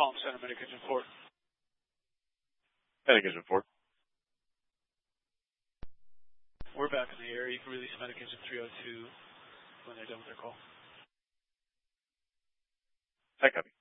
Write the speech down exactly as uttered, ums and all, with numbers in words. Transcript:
Palm Center, Medic Engine four. Medic Engine four. We're back in the air. You can release Medic Engine three oh two when they're done with their call. I copy.